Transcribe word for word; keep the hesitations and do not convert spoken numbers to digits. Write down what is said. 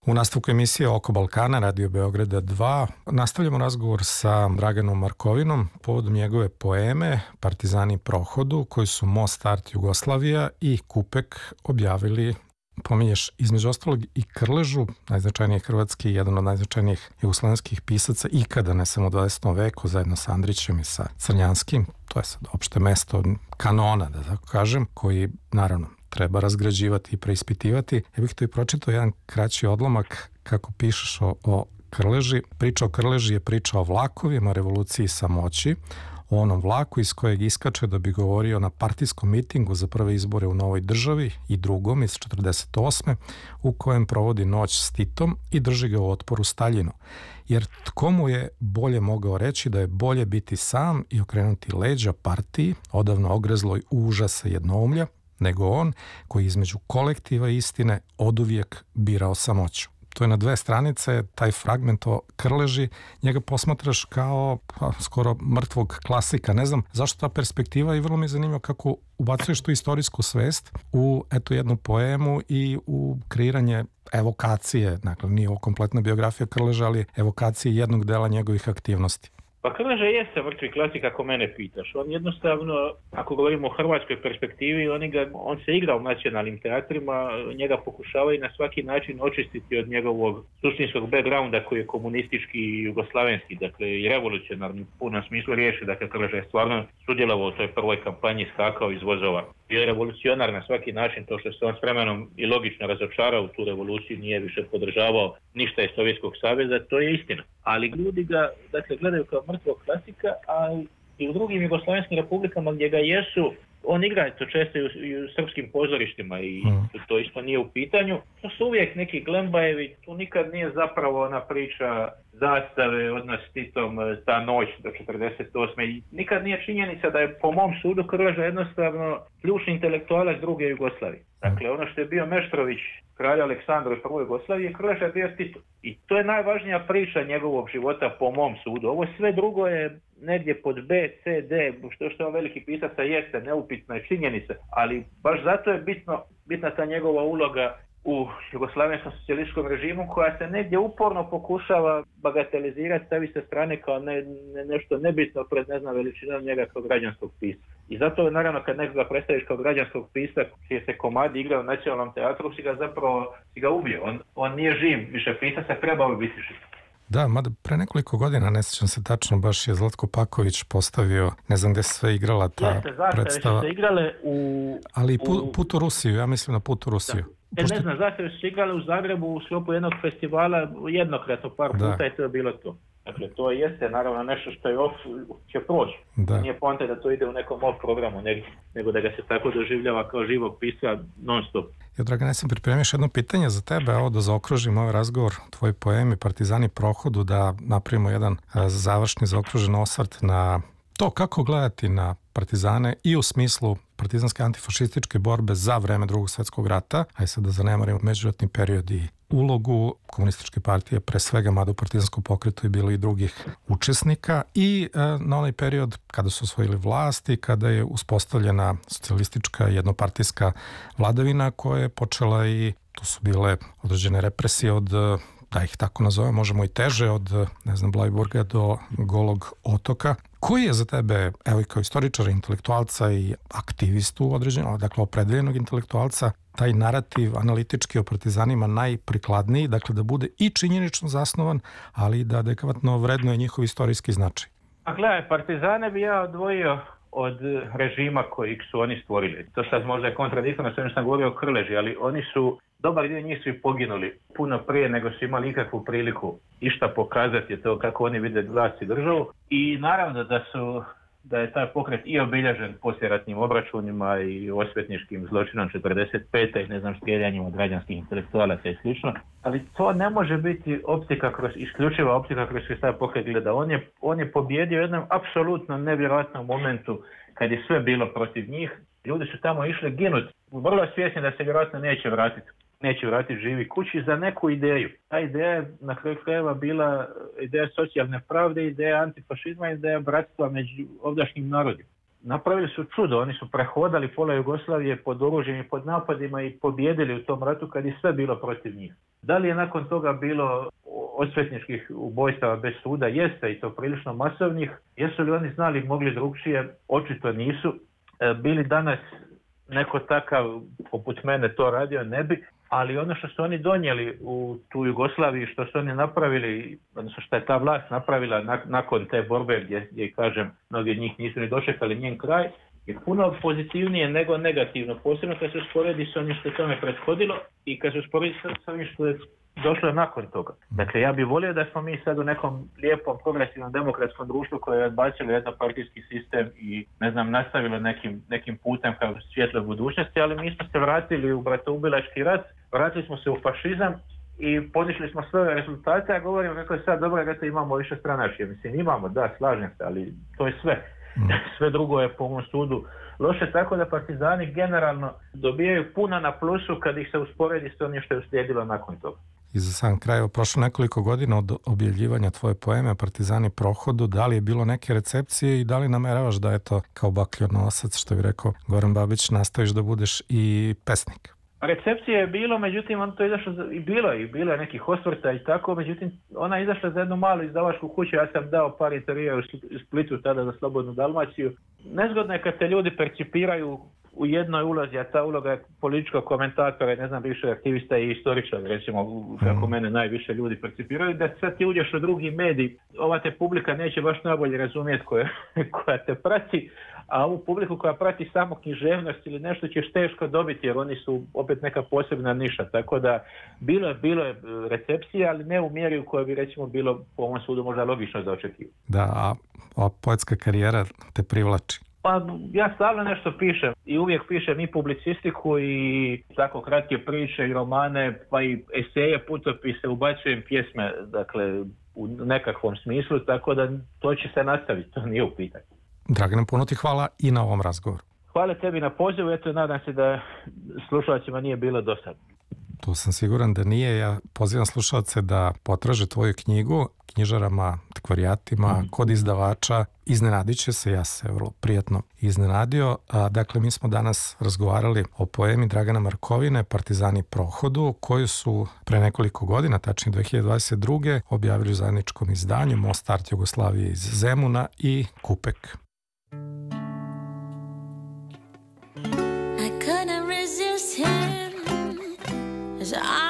U nastavku emisije Oko Balkana, Radio Beograda dva, nastavljamo razgovor sa Draganom Markovinom povodom njegove poeme Partizani Prohodu, koji su Most Art Jugoslavija i Kupek objavili. Pominješ između ostalog i Krležu, najznačajniji hrvatski, jedan od najznačajnijih jugoslovenskih pisaca ikada, ne samo u dvadesetom veku, zajedno sa Andrićem i sa Crnjanskim. To je sad opšte mesto kanona, da tako kažem, koji naravno treba razgrađivati i preispitivati. Ja bih to i pročitao jedan kraći odlomak kako pišeš o, o Krleži. Priča o Krleži je priča o vlakovima, revoluciji i samoći, o onom vlaku iz kojeg iskače da bi govorio na partijskom mitingu za prve izbore u Novoj državi i drugom iz četrdeset osme u kojem provodi noć s Titom i drži ga u otporu Staljinu. Jer tko mu je bolje mogao reći da je bolje biti sam i okrenuti leđa partiji, odavno ogrezloj užasa jednoumlja, nego on koji između kolektiva istine oduvijek birao samoću. To je na dve stranice, taj fragment o Krleži, njega posmatraš kao pa, skoro mrtvog klasika. Ne znam zašto ta perspektiva i vrlo mi je zanimljivo kako ubacuješ tu istorijsku svest u eto jednu poemu i u kreiranje evokacije, dakle nije ovo kompletna biografija Krleža, ali evokacije jednog dela njegovih aktivnosti. Pa Krleža jeste mrtvi klasik ako mene pitaš. On jednostavno, ako govorimo o hrvatskoj perspektivi, on, ga, on se igra u nacionalnim teatrima, njega pokušavaju na svaki način očistiti od njegovog suštinskog backgrounda koji je komunistički i jugoslavenski, dakle i revolucionarni u punom smislu riješi. Dakle, Krleža je stvarno sudjelovao u toj prvoj kampanji, skakao iz vozova. Bio je revolucionar na svaki način, to što se on s vremenom i logično razočarao u tu revoluciju, nije više podržavao ništa iz Sovjetskog saveza, to je istina. Ali ljudi ga, dakle, gledaju kao mrtvog klasika, a i u drugim jugoslavenskim republikama gdje ga jesu, on igra to često i u, i u srpskim pozorištima i mm. to isto nije u pitanju. To su uvijek neki Glembajevi, tu nikad nije zapravo ona priča zastave, odnos s Titom, ta noć do četrdeset osme I nikad nije činjenica da je po mom sudu Krleža jednostavno ključni intelektualac druge Jugoslavije. Dakle, ono što je bio Meštrović, kralj Aleksandra u prvoj Jugoslaviji, Krleža je bio Tito. I to je najvažnija priča njegovog života po mom sudu. Ovo sve drugo je negdje pod B, C, D, što što je veliki pisac jeste, neupitna je činjenica, ali baš zato je bitno, bitna ta njegova uloga u jugoslavenskom socijalističkom režimu koja se negdje uporno pokušava bagatelizirati, stavi sa strane kao ne, ne, nešto nebitno pred ne znam veličinom njega kao građanskog pisca. I zato naravno kad nekoga predstaviš kao građanskog pisca čije se komadi igrao u nacionalnom teatru, si ga zapravo si ga ubio. On, on nije živ, više pisac, a trebao bi biti živ. Da, mada pre nekoliko godina, ne sjećam se tačno, baš je Zlatko Paković postavio, ne znam gdje se sve igrala ta Jeste, predstava. Se igrale u... Ali i put, put u Rusiju, ja mislim na Put u Rusiju. Da. E, Pošto... Ne znam, zastave su se igrale u Zagrebu u sklopu jednog festivala jednokratno par da. puta i to je bilo to. Dakle, to jeste naravno nešto što je off, će proći. Da. Nije poanta da to ide u nekom off programu, nego da ga se tako doživljava kao živog pisca non stop. Ja, Dragane, sam pripremio još jedno pitanje za tebe, evo da zaokružim ovaj razgovor tvoj poemi Partizani Prohodu, da napravimo jedan završni zaokružen osvrt na to kako gledati na partizane i u smislu partizanske antifašističke borbe za vreme Drugog svjetskog rata, a i sad da zanemarimo međuratni period i ulogu komunističke partije, pre svega mada u partizanskom pokretu je bilo i drugih učesnika, i e, na onaj period kada su osvojili vlast i kada je uspostavljena socijalistička jednopartijska vladavina koja je počela i tu su bile određene represije od, da ih tako nazove, možemo i teže, od, ne znam, Blajburga do Golog otoka. Koji je za tebe, evo i kao istoričara, intelektualca i aktivistu određenog, dakle opredeljenog intelektualca, taj narativ analitički o partizanima najprikladniji, dakle da bude i činjenično zasnovan, ali i da adekvatno vrednuje njihov istorijski značaj? A gledaj, partizane bi ja odvojio od režima kojeg su oni stvorili. To sad možda je kontradiktorno s onim što sam govorio o Krleži, ali oni su, dobar dio njih su i poginuli puno prije nego su imali ikakvu priliku išta pokazati to kako oni vide vlast i državu. I naravno da su da je taj pokret i obilježen poslijeratnim obračunima i osvetničkim zločinom četrdeset pete i ne znam strijeljanjima građanskih intelektualaca i slično, ali to ne može biti optika kroz, isključiva optika kroz koji taj pokret gleda. On je, on je pobjedio u jednom apsolutno nevjerojatnom momentu kad je sve bilo protiv njih. Ljudi su tamo išli ginuti, vrlo svjesni da se vjerojatno neće vratiti. neće vratiti živi kući za neku ideju. Ta ideja je na kraju krajeva bila ideja socijalne pravde, ideja antifašizma, ideja bratstva među ovdašnjim narodima. napravili su čudo, oni su prehodali pola Jugoslavije pod oružjem i pod napadima i pobjedili u tom ratu kad je sve bilo protiv njih. Da li je nakon toga bilo osvetničkih ubojstava bez suda? Jeste, i to prilično masovnih. Jesu li oni znali mogli drugčije? Očito nisu. E, bili danas neko takav poput mene to radio, ne bi, ali ono što su oni donijeli u tu Jugoslaviju, što su oni napravili, odnosno što je ta vlast napravila nak- nakon te borbe gdje, gdje, kažem, mnogi od njih nisu ni dočekali njen kraj, je puno pozitivnije nego negativno, posebno kad se usporedi s onim što je tome prethodilo i kad se usporedi s onim što je došlo nakon toga. Dakle, ja bih volio da smo mi sad u nekom lijepom, progresivnom demokratskom društvu koje je odbacilo jednopartijski sistem i, ne znam, nastavilo nekim, nekim putem kao svjetloj budućnosti, ali mi smo se vratili u bratoubilački rat, vratili smo se u fašizam i ponišli smo sve rezultate, a govorim kako je sad dobro da imamo više stranačke. Mislim, imamo, da, slažem se, ali to je sve. Sve drugo je po mom sudu loše, tako da partizani generalno dobijaju puno na plusu kad ih se usporedi s onim što je uslijedilo nakon toga. I za sam kraj, prošlo nekoliko godina od objavljivanja tvoje poeme Partizani prohodu, da li je bilo neke recepcije i da li nameravaš da je to kao bakljonosac, što bi rekao Goran Babić, nastaviš da budeš i pesnik? Recepcije je bilo, međutim on to je izašlo i bilo i bilo je nekih osvrta i tako, međutim ona je izašla za jednu malu izdavačku kuću, ja sam dao par intervjua u Splitu tada za Slobodnu Dalmaciju. Nezgodno je kad te ljudi percipiraju u jednoj ulozi, a ta uloga je političkog komentatora, ne znam, više aktivista i istoričar, recimo, kako mene najviše ljudi percipiraju, da sad ti uđeš u drugi medij, ova te publika neće baš najbolje razumjeti koja, koja te prati, a ovu publiku koja prati samo književnost ili nešto ćeš teško dobiti, jer oni su opet neka posebna niša, tako da bilo je, bilo je recepcije, ali ne u mjeri u kojoj bi, recimo, bilo po ovom sudu možda logično za očekivati. Da, a, a poetska karijera te privlači? Pa ja stalno nešto pišem i uvijek pišem i publicistiku i tako kratke priče i romane, pa i eseje, putopise, ubacujem pjesme, dakle, u nekakvom smislu, tako da to će se nastaviti, to nije u pitanju. Dragane, puno ti hvala i na ovom razgovoru. Hvala tebi na pozivu, eto, nadam se da slušalcima nije bilo dosadno. To sam siguran da nije. Ja pozivam slušalce da potraže tvoju knjigu knjižarama, antikvarijatima, mm. kod izdavača. Iznenadit će se, ja se vrlo prijatno iznenadio. A, dakle, mi smo danas razgovarali o poemi Dragana Markovine Partizani prohodu, koju su pre nekoliko godina, tačnije dve hiljade dvadeset druge objavili u zajedničkom izdanju Most Art Jugoslavije iz Zemuna i Kupek. I couldn't resist him as I